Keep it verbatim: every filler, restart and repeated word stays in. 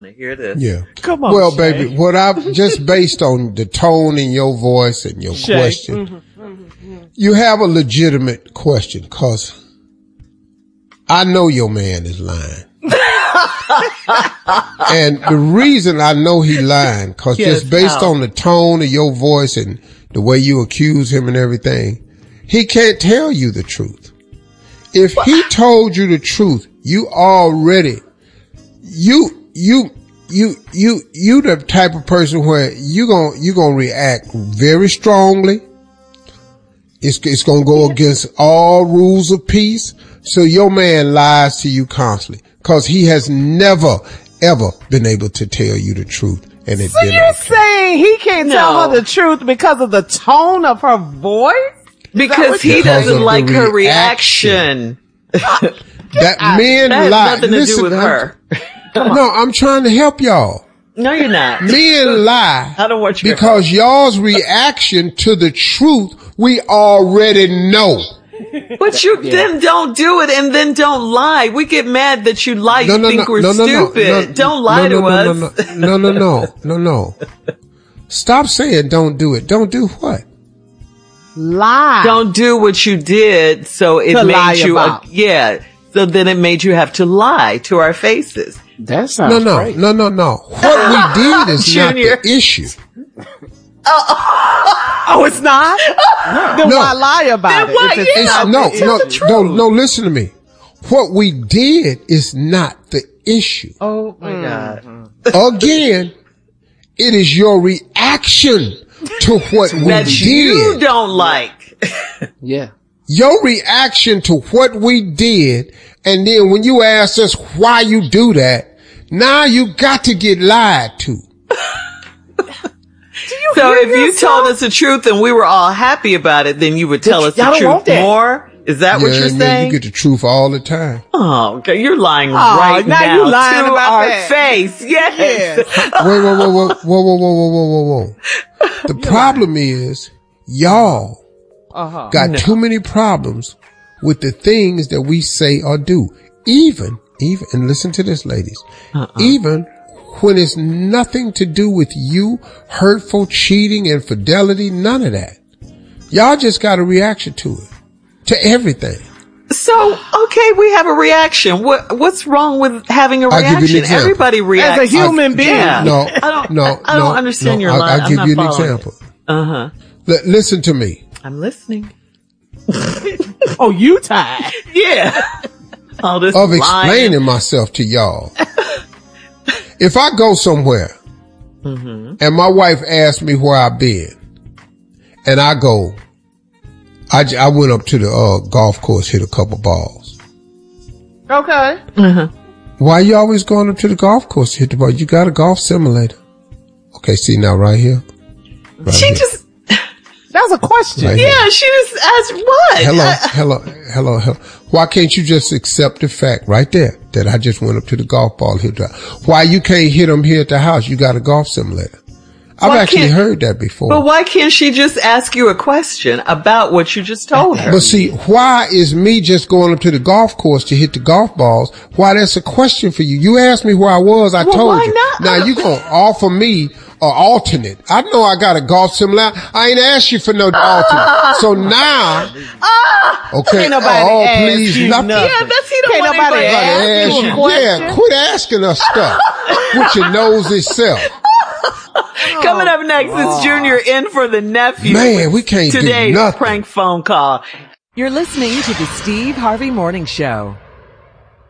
Here it is. Yeah. Come on. Well, Shay. baby, what I've just based on the tone in your voice and your Shay. question, Mm-hmm, mm-hmm. you have a legitimate question because I know your man is lying. And the reason I know he lying, because Yes, just based how? on the tone of your voice and the way you accuse him and everything, he can't tell you the truth. If he told you the truth, you already, you, you, you, you, you the type of person where you gon' you gonna react very strongly. It's, it's gonna go against all rules of peace. So your man lies to you constantly because he has never, ever been able to tell you the truth. And it's So been you're okay. saying he can't No. tell her the truth because of the tone of her voice? Because he Because doesn't of the like her reaction. reaction. That men That has lie. nothing to Listen, do with I'm- her. No, I'm trying to help y'all. No, you're not. Men lie I don't want you to because y'all's reaction to the truth we already know. But you then don't do it and then don't lie. We get mad that you lie. No, You no, think no, we're no, no, no, stupid. no, don't lie no, to no, us. No, no, no, no, no, no, no. Stop saying don't do it. Don't do what? Lie. Don't do what you did, so it To made lie you. about. A, yeah. So then it made you have to lie to our faces. That sounds No, no, great. no, no, no. What we did is not Junior. the issue. Oh, it's not? Then No. why lie about Then it? why- if it's yeah. It's not no, the no, issue? no, no, listen to me. What we did is not the issue. Oh my God. Again, it is your reaction to what we That you did. don't like. Yeah. Your reaction to what we did, and then when you ask us why you do that, now you got to get lied to. So if you told us the truth and we were all happy about it, then you would tell us the Y'all don't want truth that. more? Is that what Yeah, you're man, saying? you get the truth all the time. Oh, okay. You're lying right now now you lying to about our that. face. Yes. Wait, whoa, whoa, whoa, whoa, whoa, whoa, whoa, whoa, whoa, whoa. The problem is y'all Uh-huh. got too many problems with the things that we say or do. Even, even, and listen to this, ladies. Uh-uh. Even when it's nothing to do with you, hurtful, cheating, infidelity, none of that. Y'all just got a reaction to it. To everything. So, okay, we have a reaction. What, what's wrong with having a I'll give you an reaction? example. Everybody reacts. As a human being. Yeah. No, I don't, no, I don't no, understand no, your I'll, line. I'll I'm give not you an following. example. Uh-huh. L- listen to me. I'm listening. Oh, you tied. Yeah. All this Of lying. explaining myself to y'all. If I go somewhere Mm-hmm. and my wife asks me where I've been and I go, I, j- I went up to the uh, golf course, hit a couple balls. Okay. Why you always going up to the golf course to hit the ball? You got a golf simulator. Okay, see now right here. Right She here. just, That's a question. Right here. yeah, she just asked what? Hello, I- hello, hello, hello. Why can't you just accept the fact right there that I just went up to the golf ball here? Why you can't hit them here at the house? You got a golf simulator. I've Why actually can't- heard that before. But why can't she just ask you a question about what you just told her? But see, why is me just going up to the golf course to hit the golf balls? Why that's a question for you. You asked me where I was, I Well, told why you. not? Now you gonna offer me an alternate. I know I got a golf simulator. I ain't asked you for no alternate. So now, okay, Can't nobody oh ask please, you nothing. nothing. Yeah, that's he don't Can't want nobody anybody ask to Ask you you, a question. yeah, quit asking us stuff with your nose itself. Coming up next is Junior in for the nephew. Man, we can't do Today's nothing. prank phone call. You're listening to the Steve Harvey Morning Show.